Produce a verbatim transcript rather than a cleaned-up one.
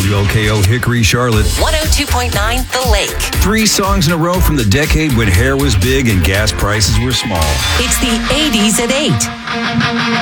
W L K O Hickory, Charlotte. one oh two point nine The Lake. Three songs in a row from the decade when hair was big and gas prices were small. It's the eighties at eight.